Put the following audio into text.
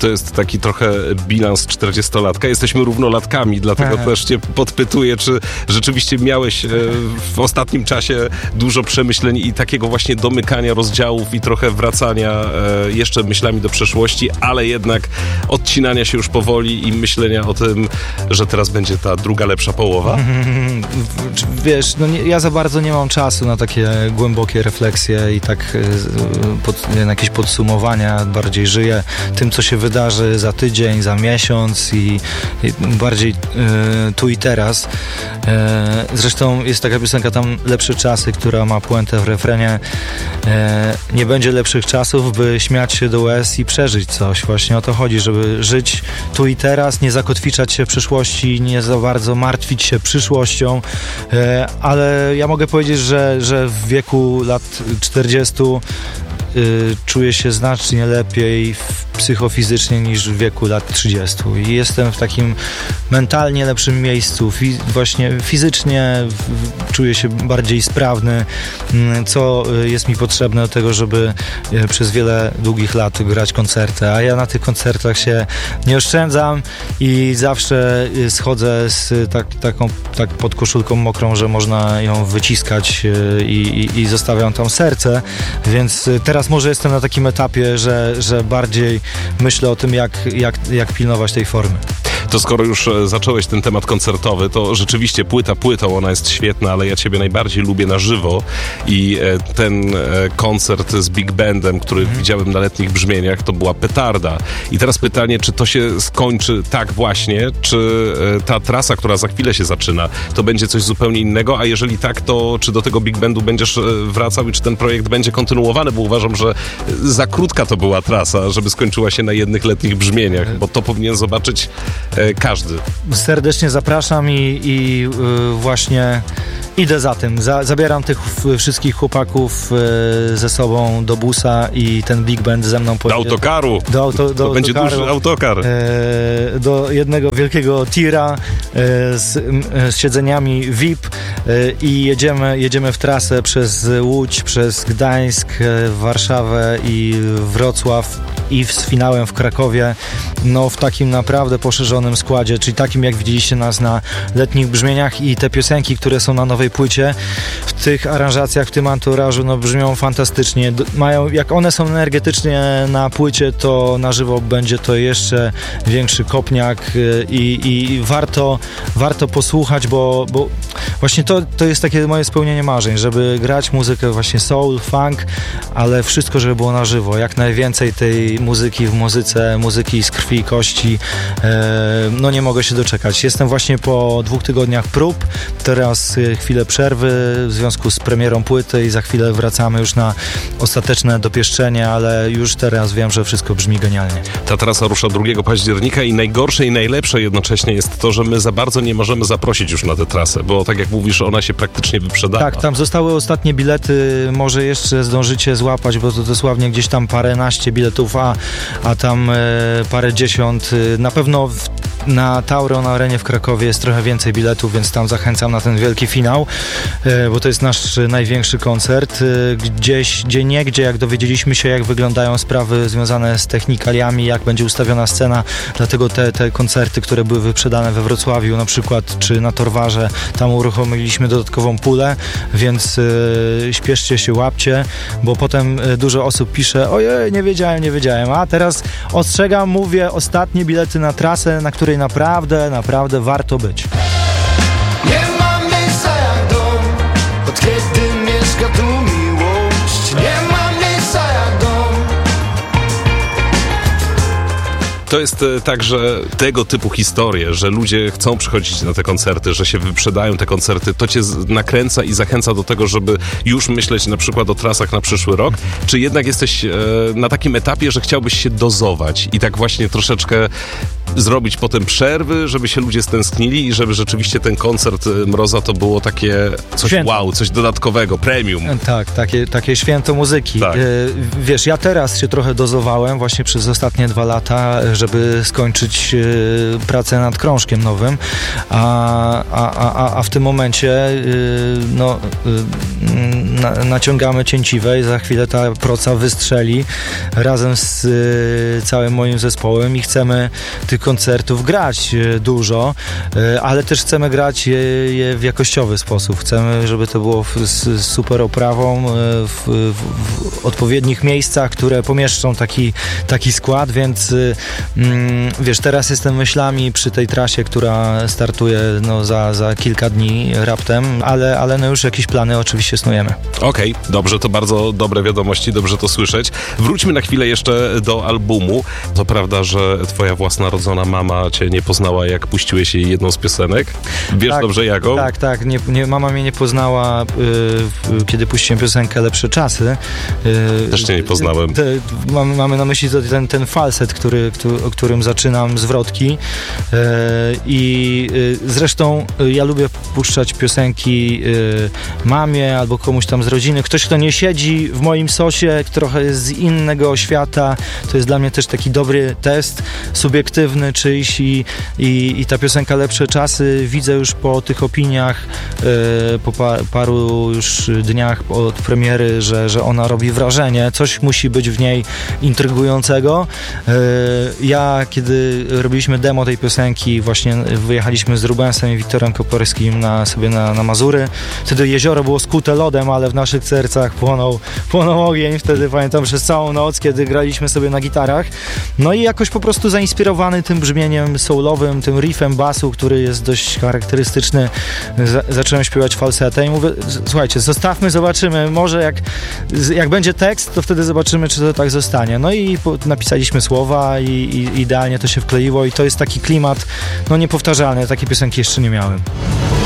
to jest taki trochę bilans 40-latka? Jesteśmy równolatkami, dlatego też cię podpytuję, czy rzeczywiście miałeś w ostatnim czasie dużo przemyśleń i takiego właśnie domykania rozdziałów i trochę wracania jeszcze myślami do przeszłości, ale jednak odcinania się już powoli i myślenia o tym, że teraz będzie ta druga, lepsza połowa? Wiesz, ja za bardzo nie mam czasu na takie głębokie refleksje i tak jakieś podsumowania. Bardziej żyję tym, co się wydarzy za tydzień, za miesiąc i bardziej tu i teraz. Zresztą jest taka piosenka tam Lepsze czasy, która ma puentę w refrenie. Nie będzie lepszych czasów, by śmiać się do łez i przeżyć coś. Właśnie o to chodzi, żeby żyć tu i teraz, nie zakotwiczać się w przyszłości, nie za bardzo martwić się przyszłością, ale ja mogę powiedzieć, że w wieku lat 40 czuję się znacznie lepiej psychofizycznie niż w wieku lat 30 i jestem w takim mentalnie lepszym miejscu, właśnie fizycznie czuję się bardziej sprawny, co jest mi potrzebne do tego, żeby przez wiele długich lat grać koncerty, a ja na tych koncertach się nie oszczędzam i zawsze schodzę z tak pod koszulką mokrą, że można ją wyciskać i zostawiam tam serce, więc teraz może jestem na takim etapie, że bardziej myślę o tym, jak pilnować tej formy. To skoro już zacząłeś ten temat koncertowy, to rzeczywiście płytą, ona jest świetna, ale ja ciebie najbardziej lubię na żywo i ten koncert z Big Bandem, który widziałem na Letnich Brzmieniach, to była petarda. I teraz pytanie, czy to się skończy tak właśnie, czy ta trasa, która za chwilę się zaczyna, to będzie coś zupełnie innego, a jeżeli tak, to czy do tego Big Bandu będziesz wracał i czy ten projekt będzie kontynuowany, bo uważam, że za krótka to była trasa, żeby skończyła się na jednych Letnich Brzmieniach, bo to powinien zobaczyć każdy. Serdecznie zapraszam i właśnie idę za tym. Zabieram tych wszystkich chłopaków ze sobą do busa i ten Big Band ze mną pojedzie. Do autokaru. To będzie duży autokar. Do jednego wielkiego tira z siedzeniami VIP i jedziemy w trasę przez Łódź, przez Gdańsk, Warszawę i Wrocław i z finałem w Krakowie, w takim naprawdę poszerzonym składzie, czyli takim, jak widzieliście nas na Letnich Brzmieniach i te piosenki, które są na nowej płycie, w tych aranżacjach, w tym anturażu, brzmią fantastycznie. Jak one są energetycznie na płycie, to na żywo będzie to jeszcze większy kopniak i warto posłuchać, bo właśnie to jest takie moje spełnienie marzeń, żeby grać muzykę właśnie soul, funk, ale wszystko, żeby było na żywo. Jak najwięcej tej muzyki w muzyki z krwi i kości. Nie mogę się doczekać. Jestem właśnie po 2 tygodniach prób, teraz chwilę przerwy w związku z premierą płyty i za chwilę wracamy już na ostateczne dopieszczenie, ale już teraz wiem, że wszystko brzmi genialnie. Ta trasa rusza 2 października i najgorsze i najlepsze jednocześnie jest to, że my za bardzo nie możemy zaprosić już na tę trasę, bo tak jak mówisz, ona się praktycznie wyprzedała. Tak, tam zostały ostatnie bilety, może jeszcze zdążycie złapać, bo to dosłownie gdzieś tam paręnaście biletów, a tam parędziesiąt. Na pewno na Tauron Arenie w Krakowie jest trochę więcej biletów, więc tam zachęcam na ten wielki finał, bo to jest nasz największy koncert. Gdzieniegdzie, jak dowiedzieliśmy się, jak wyglądają sprawy związane z technikaliami, jak będzie ustawiona scena, dlatego te koncerty, które były wyprzedane we Wrocławiu na przykład, czy na Torwarze, tam uruchomiliśmy dodatkową pulę, więc śpieszcie się, łapcie, bo potem dużo osób pisze: ojej, nie wiedziałem, a teraz ostrzegam, mówię, ostatnie bilety na trasę, na której naprawdę warto być. Nie ma miejsca jak dom, od kiedy mieszka tu miłość. Nie ma miejsca jak dom. To jest tak, że tego typu historie, że ludzie chcą przychodzić na te koncerty, że się wyprzedają te koncerty, to cię nakręca i zachęca do tego, żeby już myśleć na przykład o trasach na przyszły rok? Czy jednak jesteś na takim etapie, że chciałbyś się dozować i tak właśnie troszeczkę zrobić potem przerwy, żeby się ludzie stęsknili i żeby rzeczywiście ten koncert Mroza to było takie coś Święto. wow, coś dodatkowego, premium. Tak, takie święto muzyki. Tak. Wiesz, ja teraz się trochę dozowałem właśnie przez ostatnie 2 lata, żeby skończyć pracę nad krążkiem nowym, a w tym momencie naciągamy cięciwe i za chwilę ta proca wystrzeli razem z całym moim zespołem i chcemy tych koncertów grać dużo, ale też chcemy grać je w jakościowy sposób. Chcemy, żeby to było z super oprawą, w odpowiednich miejscach, które pomieszczą taki skład, więc wiesz, teraz jestem myślami przy tej trasie, która startuje za kilka dni raptem, ale już jakieś plany oczywiście snujemy. Okej, dobrze, to bardzo dobre wiadomości, dobrze to słyszeć. Wróćmy na chwilę jeszcze do albumu. To prawda, że twoja własna rodzona mama cię nie poznała, jak puściłeś jej jedną z piosenek? Wiesz tak, dobrze jaką? Tak. Mama mnie nie poznała, kiedy puściłem piosenkę Lepsze Czasy. Też cię nie poznałem. Mamy na myśli ten falset, o którym zaczynam zwrotki. I zresztą ja lubię puszczać piosenki mamie albo komuś tam z rodziny. Ktoś, kto nie siedzi w moim sosie, trochę jest z innego świata. To jest dla mnie też taki dobry test subiektywny czyjś i ta piosenka Lepsze Czasy widzę już po tych opiniach, po paru już dniach od premiery, że ona robi wrażenie. Coś musi być w niej intrygującego. Ja, kiedy robiliśmy demo tej piosenki, właśnie wyjechaliśmy z Rubensem i Wiktorem Koperskim na Mazury. Wtedy jezioro było skute lodem, ale w naszych sercach płonął ogień. Wtedy pamiętam przez całą noc, kiedy graliśmy sobie na gitarach. No i jakoś po prostu zainspirowany tym brzmieniem soulowym, tym riffem basu, który jest dość charakterystyczny, zacząłem śpiewać falsetem i mówię, słuchajcie, zostawmy, zobaczymy, może jak będzie tekst, to wtedy zobaczymy, czy to tak zostanie. No i napisaliśmy słowa i idealnie to się wkleiło i to jest taki klimat, niepowtarzalny, takiej piosenki jeszcze nie miałem.